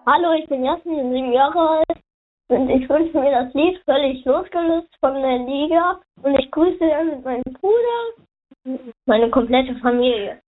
Hallo, ich bin Jasmin, bin 7 Jahre alt und ich wünsche mir das Lied Völlig losgelöst von der Liga und ich grüße dann mit meinem Bruder, meine komplette Familie.